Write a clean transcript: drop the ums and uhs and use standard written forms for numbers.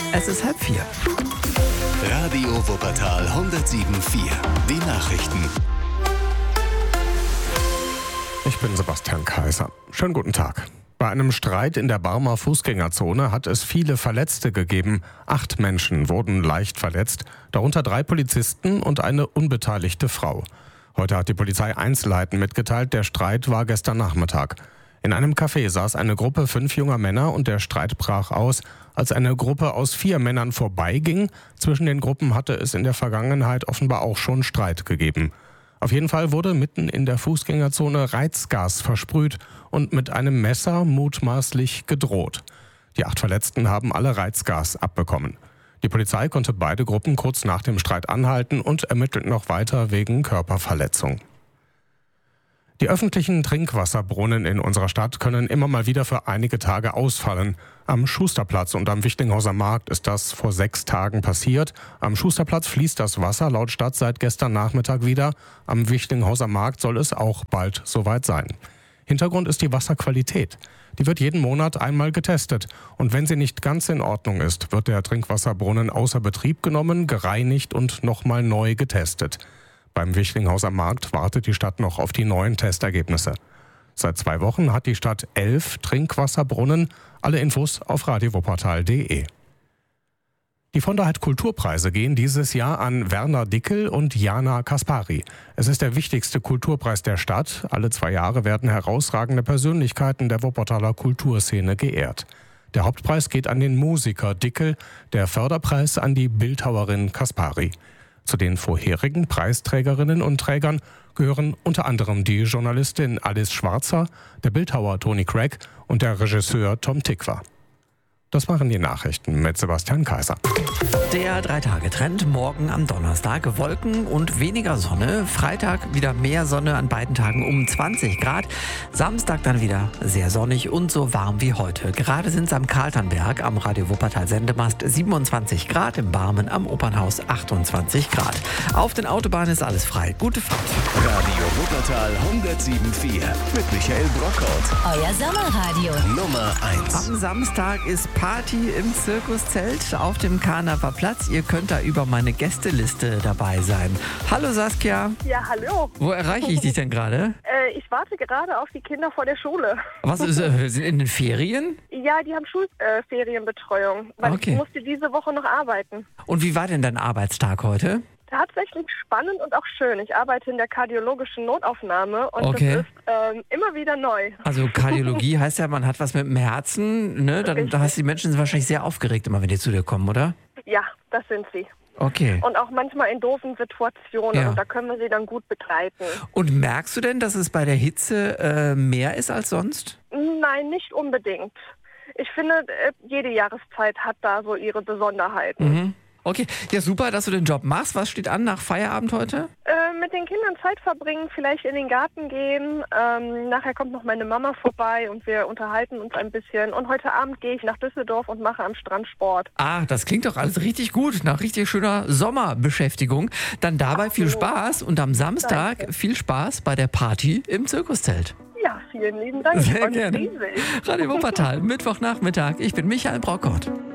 Es ist 3:30. Radio Wuppertal 107.4. Die Nachrichten. Ich bin Sebastian Kaiser. Schönen guten Tag. Bei einem Streit in der Barmer Fußgängerzone hat es viele Verletzte gegeben. 8 Menschen wurden leicht verletzt, darunter 3 Polizisten und eine unbeteiligte Frau. Heute hat die Polizei Einzelheiten mitgeteilt, der Streit war gestern Nachmittag. In einem Café saß eine Gruppe 5 junger Männer und der Streit brach aus, als eine Gruppe aus 4 Männern vorbeiging. Zwischen den Gruppen hatte es in der Vergangenheit offenbar auch schon Streit gegeben. Auf jeden Fall wurde mitten in der Fußgängerzone Reizgas versprüht und mit einem Messer mutmaßlich gedroht. Die 8 Verletzten haben alle Reizgas abbekommen. Die Polizei konnte beide Gruppen kurz nach dem Streit anhalten und ermittelt noch weiter wegen Körperverletzung. Die öffentlichen Trinkwasserbrunnen in unserer Stadt können immer mal wieder für einige Tage ausfallen. Am Schusterplatz und am Wichtinghauser Markt ist das vor 6 Tagen passiert. Am Schusterplatz fließt das Wasser laut Stadt seit gestern Nachmittag wieder. Am Wichtinghauser Markt soll es auch bald soweit sein. Hintergrund ist die Wasserqualität. Die wird jeden Monat einmal getestet. Und wenn sie nicht ganz in Ordnung ist, wird der Trinkwasserbrunnen außer Betrieb genommen, gereinigt und nochmal neu getestet. Beim Wichtinghauser Markt wartet die Stadt noch auf die neuen Testergebnisse. Seit 2 Wochen hat die Stadt 11 Trinkwasserbrunnen. Alle Infos auf radiowuppertal.de. Die von der Heid Kulturpreise gehen dieses Jahr an Werner Dickel und Jana Kaspari. Es ist der wichtigste Kulturpreis der Stadt. Alle 2 Jahre werden herausragende Persönlichkeiten der Wuppertaler Kulturszene geehrt. Der Hauptpreis geht an den Musiker Dickel, der Förderpreis an die Bildhauerin Kaspari. Zu den vorherigen Preisträgerinnen und Trägern gehören unter anderem die Journalistin Alice Schwarzer, der Bildhauer Toni Craig und der Regisseur Tom Tykwer. Das waren die Nachrichten mit Sebastian Kaiser. Der 3-Tage-Trend, morgen am Donnerstag Wolken und weniger Sonne. Freitag wieder mehr Sonne, an beiden Tagen um 20 Grad. Samstag dann wieder sehr sonnig und so warm wie heute. Gerade sind es am Karlternberg am Radio Wuppertal Sendemast 27 Grad, im Barmen am Opernhaus 28 Grad. Auf den Autobahnen ist alles frei. Gute Fahrt. Radio Wuppertal 107.4 mit Michael Brockhaut. Euer Sommerradio. Nummer 1. Am Samstag ist Party im Zirkuszelt auf dem Karnavalplatz. Ihr könnt da über meine Gästeliste dabei sein. Hallo Saskia. Ja, hallo. Wo erreiche ich dich denn gerade? Ich warte gerade auf die Kinder vor der Schule. Was ist, sind in den Ferien? Ja, die haben Schulferienbetreuung, weil Okay. ich musste diese Woche noch arbeiten. Und wie war denn dein Arbeitstag heute? Tatsächlich spannend und auch schön. Ich arbeite in der kardiologischen Notaufnahme und Okay. das ist immer wieder neu. Also Kardiologie heißt ja, man hat was mit dem Herzen, ne? Da hast die Menschen sind wahrscheinlich sehr aufgeregt immer, wenn die zu dir kommen, oder? Ja, das sind sie. Okay. Und auch manchmal in doofen Situationen. Ja. Und da können wir sie dann gut begleiten. Und merkst du denn, dass es bei der Hitze mehr ist als sonst? Nein, nicht unbedingt. Ich finde, jede Jahreszeit hat da so ihre Besonderheiten. Mhm. Okay, ja super, dass du den Job machst. Was steht an nach Feierabend heute? Mit den Kindern Zeit verbringen, vielleicht in den Garten gehen. Nachher kommt noch meine Mama vorbei und wir unterhalten uns ein bisschen. Und heute Abend gehe ich nach Düsseldorf und mache am Strand Sport. Ah, das klingt doch alles richtig gut, nach richtig schöner Sommerbeschäftigung. Dann dabei viel Spaß und am Samstag Danke. viel Spaß bei der Party im Zirkuszelt. Ja, vielen lieben Dank. Sehr Und gerne. riesig. Radio Wuppertal, Mittwochnachmittag. Ich bin Michael Brockhaut.